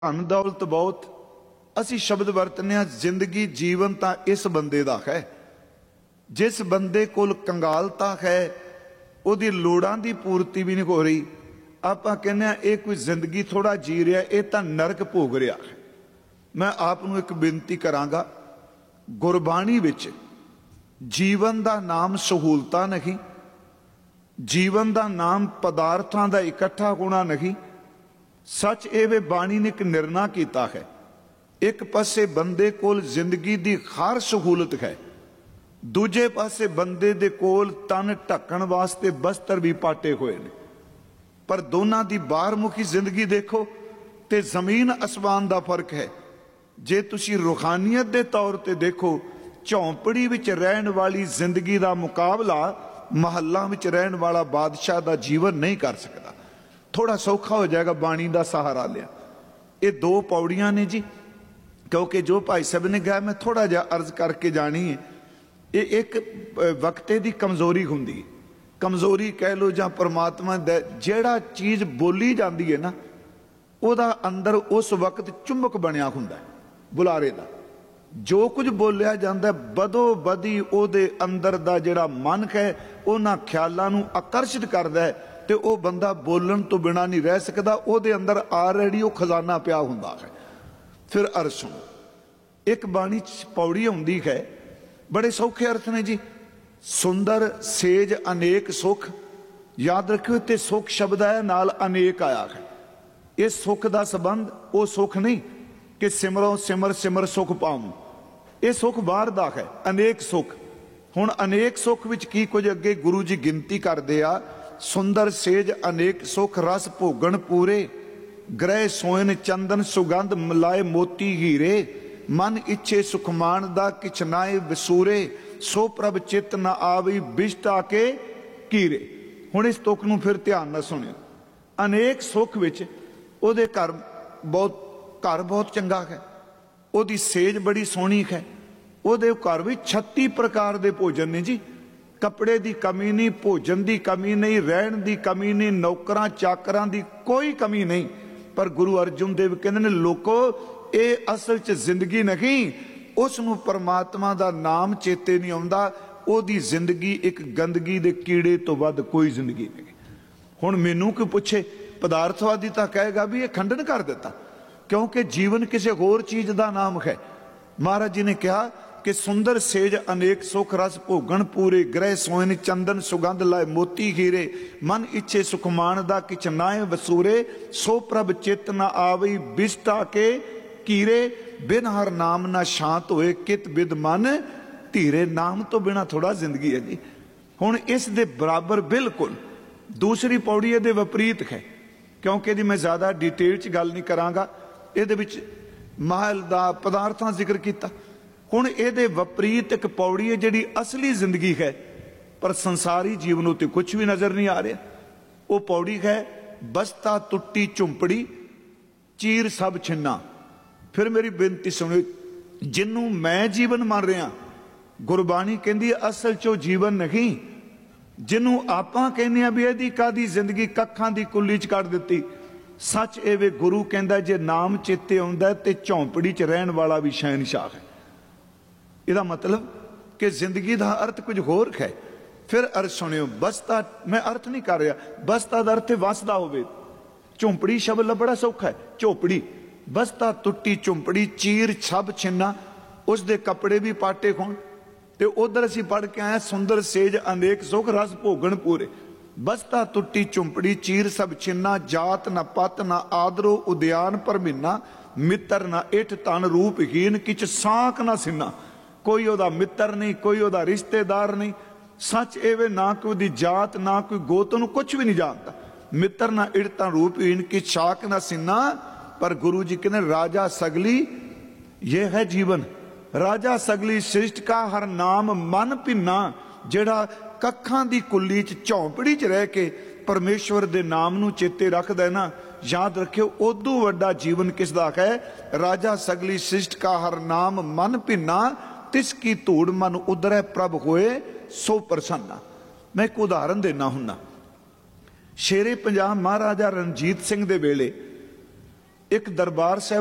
धन दौलत बहुत असी शब्द वरतने जिंदगी जीवन तो इस बंदे दा है। जिस बंदे कोल कंगालता है उहदी लोड़ां दी पूर्ति भी नहीं हो रही, आपां कहने ये कोई जिंदगी थोड़ा जी रहा, ये तो नरक भोग रहा है। मैं आप नूं एक बेनती करांगा, गुरबाणी विच जीवन का नाम सहूलतां नहीं, जीवन का नाम पदार्थां दा इकट्ठा होना नहीं। सच ये वे बाणी ने एक निर्णय किया है, एक पासे बंदे कोल जिंदगी की हर सहूलत है, दूजे पासे बंदे दे कोल तन ढकण वास्ते वस्त्र भी पाटे हुए ने। पर दोनों की बाहरमुखी जिंदगी देखो तो जमीन आसमान का फर्क है। जे तुसी रूहानियत के तौर पर देखो, झोंपड़ी विच रहन वाली जिंदगी का मुकाबला महल्ला विच रहन वाला बादशाह का जीवन नहीं कर सकता। थोड़ा सौखा हो जाएगा बाणी का सहारा लिया। ये दो पौड़ियां ने जी, क्योंकि जो भाई साहब ने कहा मैं थोड़ा जा अर्ज करके जानी है। ये एक वक्ते की कमजोरी होंगी, कमजोरी कह लो या परमात्मा जेड़ा चीज बोली जाती है ना, वह अंदर उस वक्त चुंबक बनया हुंदा है बुलारे का। जो कुछ बोलिया जाता बदो बदी ओदे अंदर दा जेड़ा मन है उन्हां ख्यालां नूं आकर्षित करदा है, ते वो बंदा बोलन तो बिना नहीं रह सकता। ओदे अंदर ऑलरेडी वो खजाना पिया हुंदा है। फिर अर्ज सुनो, एक बाणी पौड़ी आउंदी है, बड़े सौखे अर्थ ने जी। सुंदर सेज अनेक सुख, याद रखियो ते सुख शब्द है नाल अनेक आया है। इस सुख का संबंध वो सुख नहीं कि सिमरो सिमर सिमर सुख पाऊं, ये सुख बाहर दा है, अनेक सुख। हुण अनेक सुख विच की कुछ अगे गुरु जी गिनती करदे आ। सुंदर सेज अनेक सुख रस भोगण पूरे, ग्रह सोयन चंदन सुगंध मिलाए मोती हीरे, मन इच्छे सुखमान दा किछ नाए वसूरे, सो प्रभ चित न आवी बिष्ट आके कीरे। हुण इस तुक नूं फिर ध्यान नाल सुणियो। अनेक सुख विच ओहदे घर बहुत चंगा है, ओहदी सेज बड़ी सोहनी है, ओहदे घर भी 36 प्रकार के भोजन ने जी। कपड़े की कमी नहीं, भोजन की कमी नहीं, रहन की कमी नहीं, नौकरां चाकरां की कोई कमी नहीं। पर गुरु अर्जुन देव कहते हैं लोको ये असल च जिंदगी नहीं, उसनूं परमात्मा का नाम चेते नहीं आउंदा। ओहदी जिंदगी एक गंदगी के कीड़े तो वध कोई जिंदगी नहीं। हुण मैनूं कोई पुछे, पदार्थवादी तो कहेगा भी ये खंडन कर दिता, क्योंकि जीवन किसी होर चीज का नाम है। महाराज जी ने कहा कि सुंदर सेज अनेक सुख रस भोगण पूरे, ग्रह सोयन चंदन सुगंध लाए मोती हीरे, मन इच्छे सुखमान दा किछ नाए वसूरे, सो प्रभ चित न आवी बिष्टा के कीरे, बिन हर नाम ना शांत होए कित बिद मन धीरे। नाम तो बिना थोड़ा जिंदगी है जी। हुण इस दे बराबर बिल्कुल दूसरी पौड़ी दे विपरीत है, क्योंकि जी मैं ज्यादा डिटेल च गल नहीं करांगा। इहदे विच महल दा पदार्थां जिक्र किया। हुण इहदे विपरीत एक पौड़ी है जिहड़ी असली जिंदगी है, पर संसारी जीवन उत्ते कुछ भी नजर नहीं आ रहा। वो पौड़ी है बसता टुट्टी झुंपड़ी चीर सब छिन्ना। फिर मेरी बेनती सुनो, जिन्नू मैं जीवन मान रहा, गुरबाणी कहती असल चो जीवन नहीं। जिन्नू आपां कहने भी यदि कादी जिंदगी कखां दी कुल्ली च कट दिती, सच एवे गुरु कहता जे नाम चेते आउंदा ते झोंपड़ी च रहन वाला भी शहनशाह है। इसका मतलब कि जिंदगी का अर्थ कुछ होर है। फिर अर्थ सुनियो, बसता मैं अर्थ नहीं कर रहा, बसता का अर्थ वसदा होवे। झोंपड़ी शब्द बड़ा सौखा है, झोपड़ी। बसता टुट्टी झुंपड़ी चीर छब छिन्ना, उसके कपड़े भी पाटे होण। ते उधर असीं पढ़ के आए सुंदर सेज अनेक सुख रस भोगण पूरे, बसता टुट्टी झुंपड़ी चीर सब छिन्ना, जात न पत न आदरो उद्यान पर महीना, मित्र न इठ तन रूपहीन किछ सांक न सिन्ना। कोई ओदा मित्र नहीं, कोई ओदा रिश्तेदार नहीं। सच एवे ना कोई दी जात ना कोई गोत, नूं कुछ भी नहीं जानता। मित्र ना इड़ता रूपहीन की शाक ना सिन्ना। पर गुरु जी कहने राजा सगली ये है जीवन। राजा सगली सृष्ट का हर नाम मन भिन्ना, जेड़ा कखां दी कुल्ली च झोंपड़ी च रह के परमेश्वर दे नाम नूं चेते रखदा है ना, याद रखियो उदों वड्डा जीवन किसदा है। राजा सगली सृष्ट का हर नाम मन भिन्ना, तिसकी धूड़ मन उधरै प्रभ होए सो प्रसन्ना। मैं एक उदाहरण देना हुन्ना। शेरे पंजाब महाराजा रणजीत सिंह दे वेले ਇੱਕ ਦਰਬਾਰ ਸਾਹਿਬ